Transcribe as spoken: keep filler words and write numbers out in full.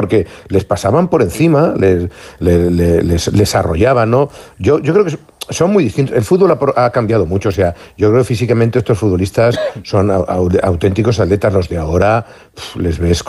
porque les pasaban por encima, les, les, les, les arrollaban, ¿no? Yo, yo creo que son muy distintos. El fútbol ha, ha cambiado mucho, o sea, yo creo que físicamente estos futbolistas son au, auténticos atletas, los de ahora, pf, les ves